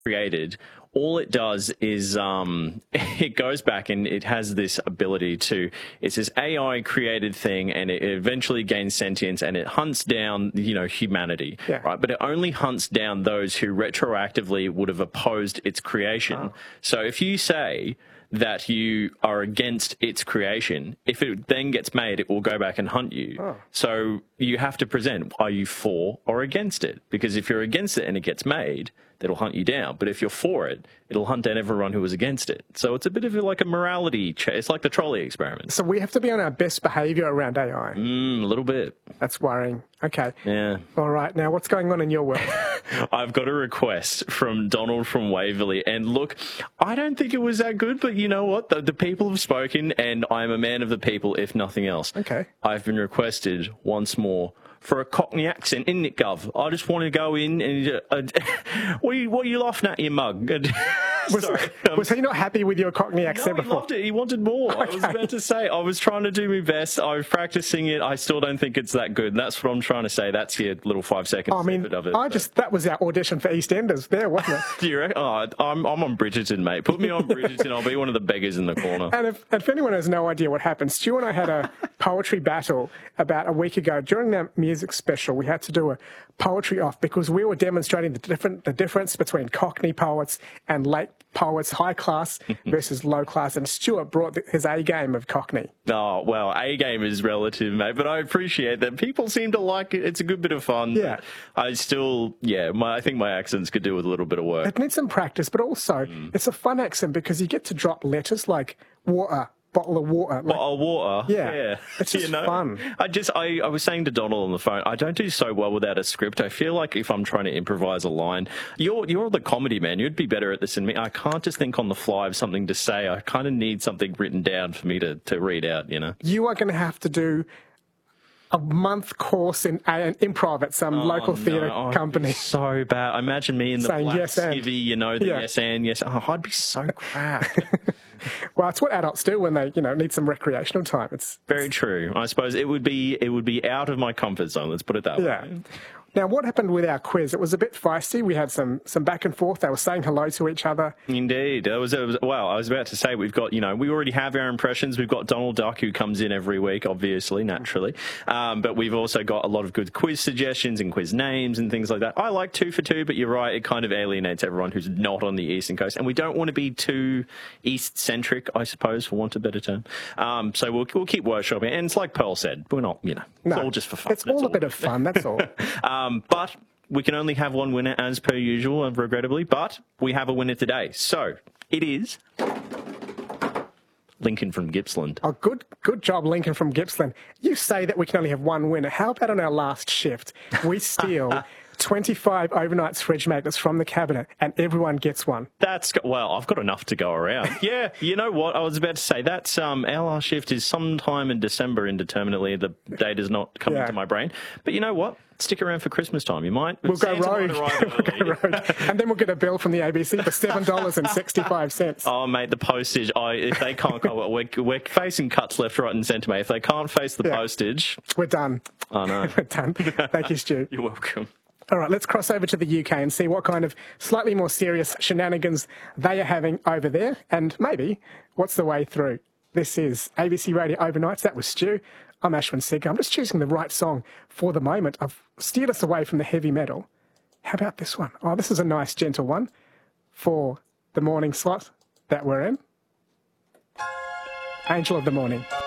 created, all it does is it goes back and it has this ability to, it's this AI created thing, and it eventually gains sentience, and it hunts down, you know, humanity, right? But it only hunts down those who retroactively would have opposed its creation. So if you say that you are against its creation, if it then gets made, it will go back and hunt you. So you have to present, are you for or against it? Because if you're against it and it gets made, that'll hunt you down. But if you're for it, it'll hunt down everyone who was against it. So it's a bit of like a morality check. It's like the trolley experiment. So we have to be on our best behaviour around AI. A little bit. That's worrying. Okay. Yeah. All right. Now, what's going on in your world? I've got a request from Donald from Waverley. And look, I don't think it was that good, but you know what? The people have spoken, and I'm a man of the people, if nothing else. Okay. I've been requested once more for a Cockney accent, isn't it, Gov? I just want to go in and... what are you laughing at, you mug? Was he not happy with your Cockney accent before? He loved it. He wanted more. Okay. I was about to say, I was trying to do my best. I was practicing it. I still don't think it's that good. That's what I'm trying to say. That's your little 5 second snippet of it. That was our audition for EastEnders there, wasn't it? Do you reckon? Oh, I'm on Bridgerton, mate. Put me on Bridgerton. I'll be one of the beggars in the corner. And if anyone has no idea what happened, Stu and I had a poetry battle about a week ago. During that music special, we had to do a poetry off because we were demonstrating the difference between Cockney poets and late poets, high class versus low class, and Stuart brought his A game of Cockney. Oh, well, A game is relative, mate, but I appreciate that. People seem to like it. It's a good bit of fun. Yeah. I still, I think my accents could do with a little bit of work. It needs some practice, but also it's a fun accent because you get to drop letters like water, bottle of water. Bottle of water? Yeah. It's just fun. I was saying to Donald on the phone, I don't do so well without a script. I feel like if I'm trying to improvise a line, you're the comedy man. You'd be better at this than me. I can't just think on the fly of something to say. I kind of need something written down for me to read out, you know. You are going to have to do a month course in improv at some local theatre company. So bad. Imagine me in the saying black yes skivvy, you know, the yes and yes. Oh, I'd be so crap. Well, it's what adults do when they, need some recreational time. It's very true. I suppose it would be out of my comfort zone. Let's put it that way. Now, what happened with our quiz? It was a bit feisty. We had some back and forth. They were saying hello to each other. Indeed. Well, I was about to say we've got, we already have our impressions. We've got Donald Duck, who comes in every week, obviously, naturally. But we've also got a lot of good quiz suggestions and quiz names and things like that. I like 2 for 2, but you're right. It kind of alienates everyone who's not on the Eastern Coast. And we don't want to be too East-centric, I suppose, for want of a better term. So we'll keep workshopping. And it's like Pearl said, we're not, it's all just for fun. It's all a bit of fun, that's all. But we can only have one winner as per usual, regrettably, but we have a winner today. So it is Lincoln from Gippsland. Oh, good job, Lincoln from Gippsland. You say that we can only have one winner. How about on our last shift? We steal 25 overnight fridge magnets from the cabinet, and everyone gets one. I've got enough to go around. Yeah, you know what? I was about to say, that's our last shift is sometime in December indeterminately. The date is not coming to my brain. But you know what? Stick around for Christmas time. You might. We'll go rogue. And then we'll get a bill from the ABC for $7.65. Oh, mate, the postage. If they can't go, we're facing cuts left, right, and centre, mate. If they can't face the postage, we're done. Oh no, we're done. Thank you, Stu. You're welcome. All right, let's cross over to the UK and see what kind of slightly more serious shenanigans they are having over there, and maybe what's the way through. This is ABC Radio Overnights. That was Stu. I'm Ashwin Segar. I'm just choosing the right song for the moment. I've steered us away from the heavy metal. How about this one? Oh, this is a nice, gentle one for the morning slot that we're in. Angel of the Morning.